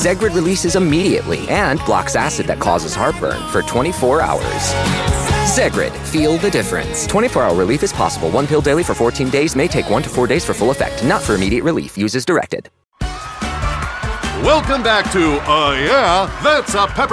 Zegrid releases immediately and blocks acid that causes heartburn for 24 hours. Zegrid, feel the difference. 24-hour relief is possible. One pill daily for 14 days may take 1 to 4 days for full effect. Not for immediate relief. Use as directed. Welcome back to Yeah, That's a Pepper